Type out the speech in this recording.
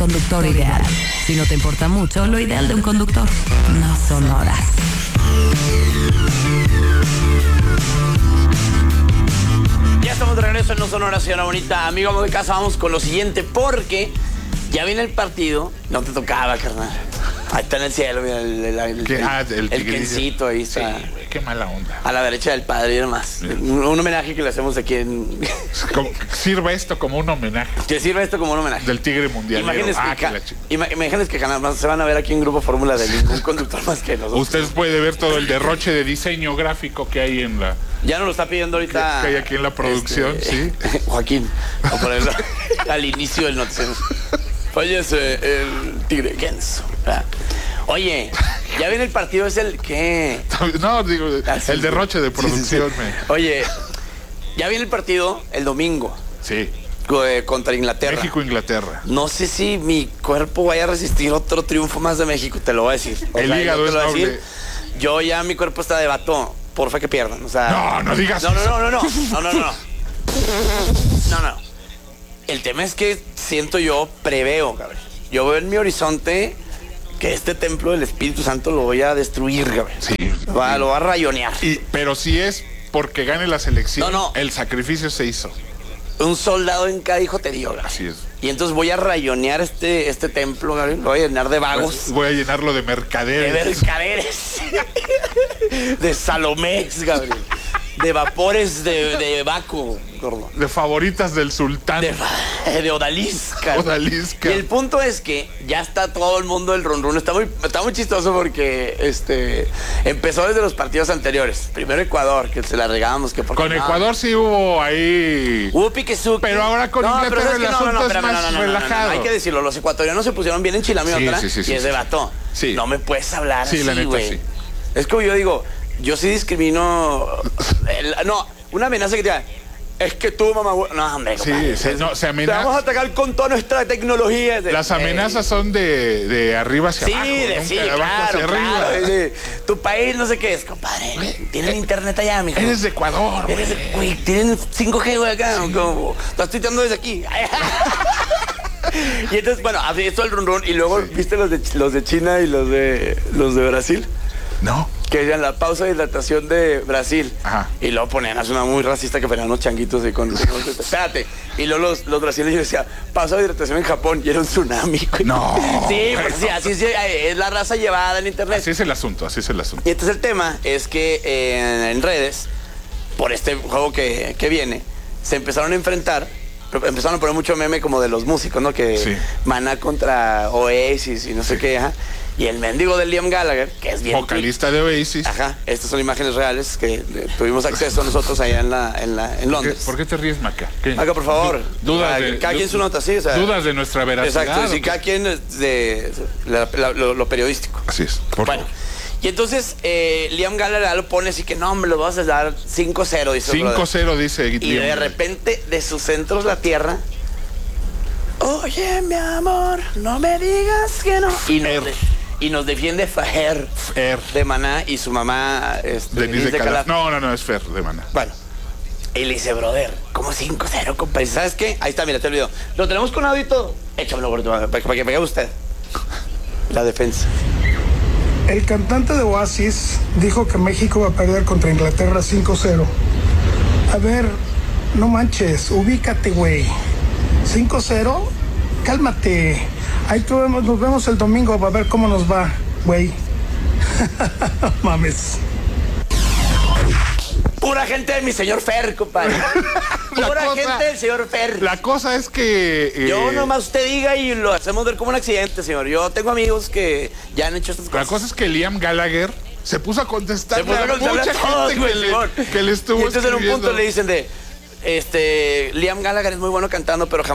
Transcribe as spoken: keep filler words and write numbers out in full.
conductor ideal. Si no te importa mucho, lo ideal de un conductor no son horas. Ya estamos de regreso en No Son Horas, señora bonita. Amigo, amo de casa, vamos con lo siguiente porque ya viene el partido. No te tocaba, carnal. Ahí está en el cielo, mira, el, el, el, el, ah, el, el Kencito ahí está. Sí, güey, qué mala onda. A la derecha del padre y demás. Un, un homenaje que le hacemos aquí en... Como, sirva esto como un homenaje. Que sirva esto como un homenaje. Del Tigre Mundial. Imagínense ah, que, que, ima, imagínense que jamás se van a ver aquí en Grupo Fórmula de ningún conductor más que nosotros. Usted puede ver todo el derroche de diseño gráfico que hay en la... Ya nos lo está pidiendo ahorita... Que hay aquí en la producción, este, sí. Joaquín, a ponerlo al inicio del noticiero. Fallece el Tigre Genso. Oye, ya viene el partido, es el que... No, digo, ah, sí, el derroche de producción. Sí, sí, sí. Oye, ya viene el partido el domingo. Sí. Contra Inglaterra. México-Inglaterra. No sé si mi cuerpo vaya a resistir otro triunfo más de México, te lo voy a decir. O el sea, hígado te es lo voy a noble. decir. Yo ya mi cuerpo está de vato. Porfa que pierdan. O sea, no, no digas no, no, eso. no, no, no, no, no, no. No, no. El tema es que siento yo, preveo, cabrón. Yo veo en mi horizonte que este templo del Espíritu Santo lo voy a destruir, cabrón. Sí. Va, lo va a rayonear. Y, pero si es porque gane la selección, no, no. el sacrificio se hizo. Un soldado en cada hijo te dio, cabrón. Así es. Y entonces voy a rayonear este, este templo, cabrón. Lo voy a llenar de vagos. Voy a llenarlo de mercaderes. De mercaderes. De Salomés, Gabriel. De vapores de, de Baco, gordo. De favoritas del sultán. De, de Odalisca. Odalisca. Y el punto es que ya está todo el mundo del run run. Está muy, está muy chistoso porque este empezó desde los partidos anteriores. Primero Ecuador, que se la regábamos. Que con no, Ecuador sí hubo ahí... Hubo piquezuque. Pero ahora con no, Inglaterra el no, asunto no, no, es no, más no, no, no, relajado. No, no, no, hay que decirlo, los ecuatorianos se pusieron bien enchilamientos sí, sí, sí, y es sí, de vato. Sí. No me puedes hablar sí, así, la neta, güey. sí. Es como yo digo, yo sí discrimino... El, no, una amenaza que te diga, es que tú, mamá... No, hombre, sí, se, no, se amenaza. Te vamos a atacar con toda nuestra tecnología. De, Las amenazas eh, son de, de arriba hacia sí, abajo. De, nunca sí, de abajo claro, hacia claro. arriba. De, tu país no sé qué es, compadre. Tienen eh, internet allá, mijo. Eres de Ecuador, Eres de, güey. Tienen cinco G, güey, acá. Sí. Como, estás tuiteando desde aquí. Y entonces, bueno, así esto el run run. Y luego, sí. ¿Viste los de, los de China y los de, los de Brasil? No. Que decían la pausa de hidratación de Brasil. Ajá. Y luego ponían a una muy racista que ponían unos changuitos y con... Espérate. Y luego los, los brasileños decían, pausa de hidratación en Japón y era un tsunami. Güey. No. Sí, pues sí, así es, es la raza llevada en internet. Así es el asunto, así es el asunto. Y entonces el tema es que eh, en redes, por este juego que, que viene, se empezaron a enfrentar, empezaron a poner mucho meme como de los músicos, ¿no? Que sí. Maná contra Oasis y no sé sí. qué, ajá. Y el mendigo de Liam Gallagher, que es bien... vocalista de Oasis. Ajá, estas son imágenes reales que eh, tuvimos acceso nosotros allá en, la, en, la, en Londres. ¿Por qué, ¿Por qué te ríes, Maca? ¿Qué? Maca, por favor. Dudas de, cada quien su nota, sí. O sea, dudas de nuestra veracidad. Exacto, sí, cada quien de la, la, lo, lo periodístico. Así es, por Bueno, favor. Y entonces eh, Liam Gallagher lo pone así que no, me lo vas a dar cinco cero, dice. cinco cero, dice Y Liam. de repente, de sus centros la tierra... Oye, mi amor, no me digas que no. Y nos, de, y nos defiende Fer, Fer de Maná y su mamá este, Denise de de Calaf. No, no, no, es Fer de Maná. Bueno, y le dice, brother, como cinco cero, compadre. ¿Sabes qué? Ahí está, mira, te olvidó. Lo tenemos con audio y todo. Échamelo, para, para que pegue usted. La defensa. El cantante de Oasis dijo que México va a perder contra Inglaterra cinco cero. A ver, no manches, ubícate, güey. cinco cero, cálmate. Ahí vemos, nos vemos el domingo para ver cómo nos va, güey. Mames. Pura gente de mi señor Fer, compadre. Pura cosa, gente del señor Fer. La cosa es que... Eh, Yo nomás usted diga y lo hacemos ver como un accidente, señor. Yo tengo amigos que ya han hecho estas cosas. La cosa es que Liam Gallagher se puso a contestar se puso a, contestar mucha a todos, gente que, le, que le estuvo y entonces escribiendo. En un punto le dicen de... Este, Liam Gallagher es muy bueno cantando, pero jamás